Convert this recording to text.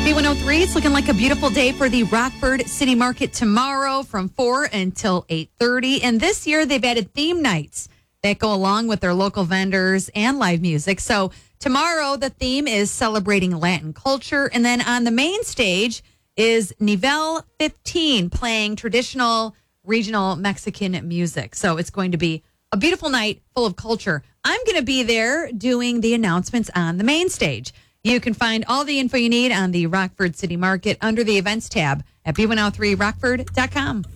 B103, it's looking like a beautiful day for the Rockford City Market tomorrow from 4 until 8:30. And this year they've added theme nights that go along with their local vendors and live music. So tomorrow the theme is celebrating Latin culture. And then on the main stage is Nivel 15 playing traditional regional Mexican music. So it's going to be a beautiful night full of culture. I'm going to be there doing the announcements on the main stage. You can find all the info you need on the Rockford City Market under the events tab at b103rockford.com.